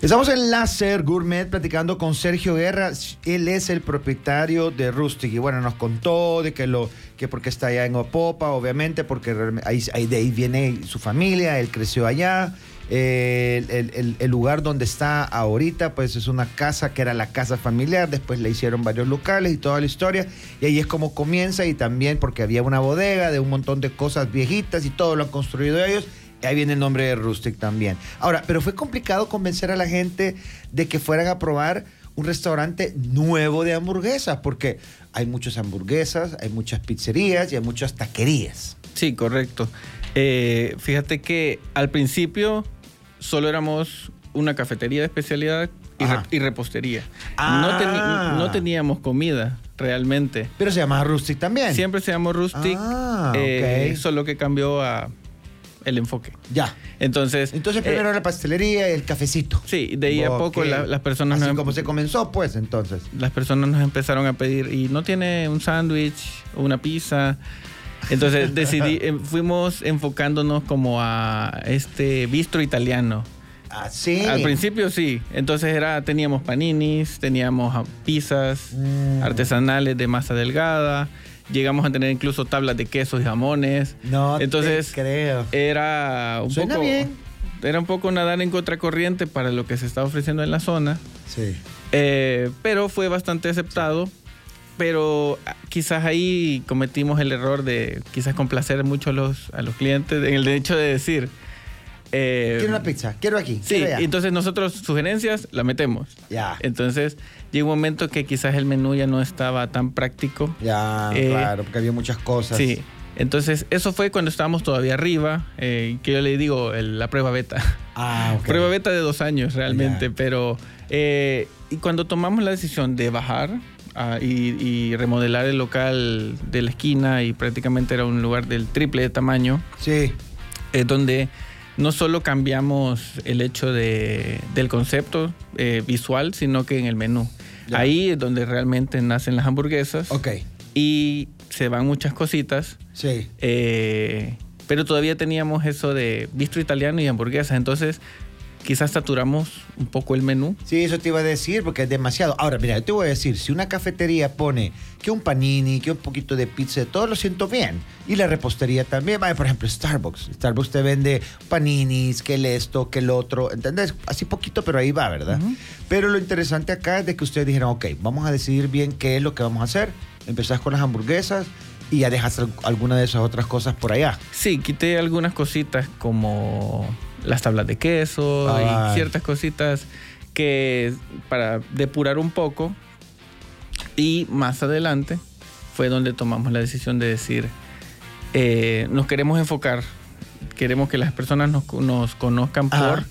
Estamos en Láser Gourmet platicando con Sergio Guerra. Él es el propietario de Rustic y bueno, nos contó de que porque está allá en Opopa, obviamente, porque ahí de ahí viene su familia, él creció allá. El lugar donde está ahorita pues es una casa que era la casa familiar, después le hicieron varios locales y toda la historia, y ahí es como comienza, y también porque había una bodega de un montón de cosas viejitas y todo lo han construido ellos. Ahí viene el nombre de Rustic también. Ahora, pero fue complicado convencer a la gente de que fueran a probar un restaurante nuevo de hamburguesas, porque hay muchas hamburguesas, hay muchas pizzerías y hay muchas taquerías. Sí, correcto. Fíjate que al principio solo éramos una cafetería de especialidad y repostería. No teníamos comida realmente. Pero se llamaba Rustic también. Siempre se llamó Rustic, okay. Solo que cambió a el enfoque. Ya. Entonces primero era la pastelería y el cafecito. Sí, de ahí a poco las personas... Así como se comenzó, pues, entonces. Las personas nos empezaron a pedir, ¿y no tiene un sándwich o una pizza? Entonces fuimos enfocándonos como a este bistro italiano. Ah, sí. Al principio sí. Entonces teníamos paninis, teníamos pizzas artesanales de masa delgada. Llegamos a tener incluso tablas de quesos y jamones. Entonces, te creo. Era un poco nadar en contracorriente para lo que se estaba ofreciendo en la zona. Sí. Pero fue bastante aceptado. Pero quizás ahí cometimos el error de quizás complacer mucho a los clientes en el hecho de decir... quiero una pizza, quiero aquí. Sí, quiero allá. Entonces nosotros sugerencias la metemos. Ya. Entonces llegó un momento que quizás el menú ya no estaba tan práctico. Ya, claro, porque había muchas cosas. Sí. Entonces eso fue cuando estábamos todavía arriba, que yo le digo la prueba beta. Ok. Prueba beta de 2 años realmente, Ya. pero y cuando tomamos la decisión de bajar y remodelar el local de la esquina, y prácticamente era un lugar del triple de tamaño. Sí. Donde no solo cambiamos el hecho del concepto visual, sino que en el menú. Ya. Ahí es donde realmente nacen las hamburguesas. Ok. Y se van muchas cositas. Sí. Pero todavía teníamos eso de bistro italiano y hamburguesas. Entonces, quizás saturamos un poco el menú. Sí, eso te iba a decir, porque es demasiado. Ahora, mira, yo te voy a decir, si una cafetería pone que un panini, que un poquito de pizza, todo lo siento bien. Y la repostería también. Por ejemplo, Starbucks. Starbucks te vende paninis, que esto, que el otro. ¿Entendés? Así poquito, pero ahí va, ¿verdad? Uh-huh. Pero lo interesante acá es de que ustedes dijeron, ok, vamos a decidir bien qué es lo que vamos a hacer. Empezás con las hamburguesas y ya dejas alguna de esas otras cosas por allá. Sí, quité algunas cositas como las tablas de queso y ciertas cositas que para depurar un poco. Y más adelante fue donde tomamos la decisión de decir, nos queremos enfocar, queremos que las personas nos conozcan por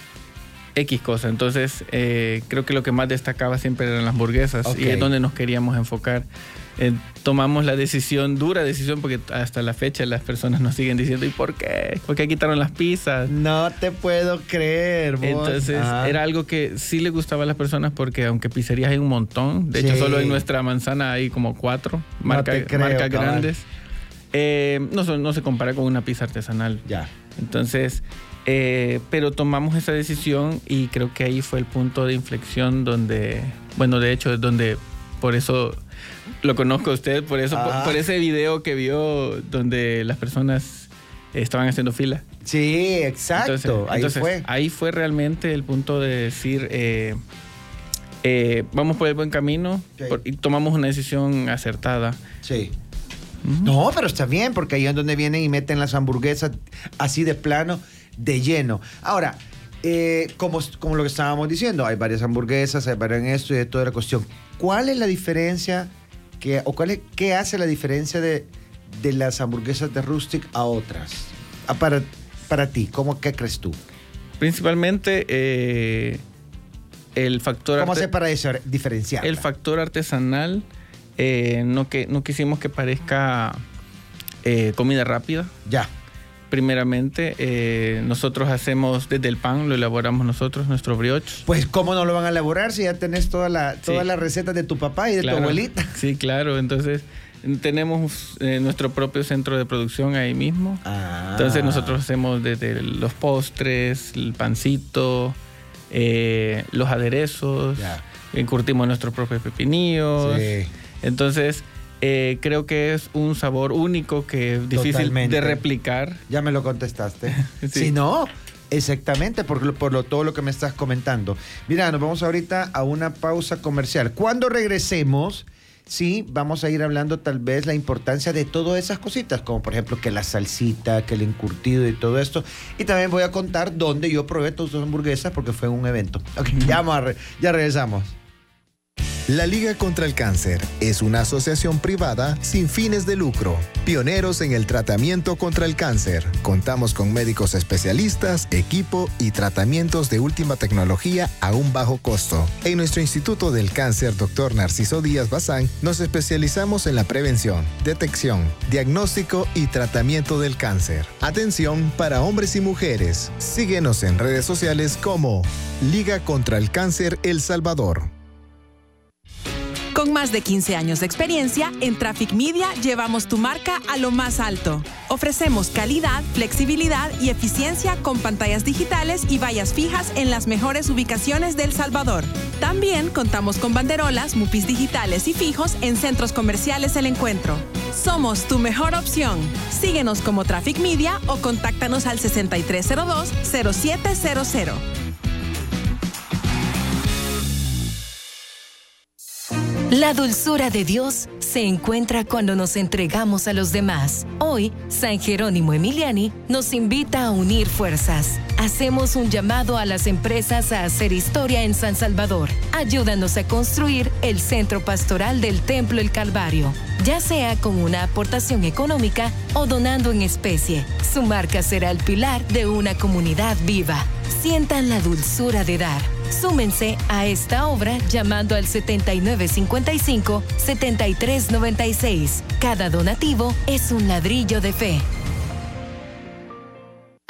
X cosa. Entonces creo que lo que más destacaba siempre eran las hamburguesas, y es donde nos queríamos enfocar. Tomamos la dura decisión, porque hasta la fecha las personas nos siguen diciendo, ¿y por qué? ¿Por qué quitaron las pizzas? No te puedo creer, vos. Entonces era algo que sí le gustaba a las personas, porque aunque pizzerías hay un montón, de hecho solo en nuestra manzana hay como 4 marcas grandes, no se compara con una pizza artesanal. Ya. Entonces, pero tomamos esa decisión, y creo que ahí fue el punto de inflexión donde, bueno, de hecho es donde, por eso lo conozco a usted, por eso, por ese video que vio donde las personas estaban haciendo fila. Sí, exacto. Ahí fue realmente el punto de decir, vamos por el buen camino, y tomamos una decisión acertada. Sí. No, pero está bien, porque ahí es donde vienen y meten las hamburguesas así de plano, de lleno. Ahora, como lo que estábamos diciendo, hay varias hamburguesas, hay varias en esto y de toda la cuestión. ¿Cuál es la diferencia qué hace la diferencia de las hamburguesas de Rustic a otras? Para ti, ¿qué crees tú? Principalmente el factor... ¿Cómo hace para diferenciar? El factor artesanal. No quisimos que parezca comida rápida. Ya. Primeramente, nosotros hacemos desde el pan, lo elaboramos nosotros, nuestro brioche. Pues, ¿cómo no lo van a elaborar si ya tenés todas las recetas de tu papá y de tu abuelita? Sí, claro. Entonces, tenemos nuestro propio centro de producción ahí mismo. Entonces, nosotros hacemos desde los postres, el pancito, los aderezos, encurtimos nuestros propios pepinillos. Sí. Entonces, creo que es un sabor único que es difícil de replicar. Ya me lo contestaste. Sí. Si no, exactamente, por todo lo que me estás comentando. Mira, nos vamos ahorita a una pausa comercial. Cuando regresemos, sí, vamos a ir hablando tal vez la importancia de todas esas cositas, como por ejemplo que la salsita, que el encurtido y todo esto. Y también voy a contar dónde yo probé tus hamburguesas porque fue un evento. Ok, ya regresamos. La Liga contra el Cáncer es una asociación privada sin fines de lucro, pioneros en el tratamiento contra el cáncer. Contamos con médicos especialistas, equipo y tratamientos de última tecnología a un bajo costo. En nuestro Instituto del Cáncer Dr. Narciso Díaz Bazán nos especializamos en la prevención, detección, diagnóstico y tratamiento del cáncer. Atención para hombres y mujeres. Síguenos en redes sociales como Liga contra el Cáncer El Salvador. Con más de 15 años de experiencia, en Traffic Media llevamos tu marca a lo más alto. Ofrecemos calidad, flexibilidad y eficiencia con pantallas digitales y vallas fijas en las mejores ubicaciones de El Salvador. También contamos con banderolas, MUPIs digitales y fijos en centros comerciales El Encuentro. Somos tu mejor opción. Síguenos como Traffic Media o contáctanos al 6302-0700. La dulzura de Dios se encuentra cuando nos entregamos a los demás. Hoy, San Jerónimo Emiliani nos invita a unir fuerzas. Hacemos un llamado a las empresas a hacer historia en San Salvador. Ayúdanos a construir el centro pastoral del Templo El Calvario, ya sea con una aportación económica o donando en especie. Su marca será el pilar de una comunidad viva. Sientan la dulzura de dar. Súmense a esta obra llamando al 7955-7396. Cada donativo es un ladrillo de fe.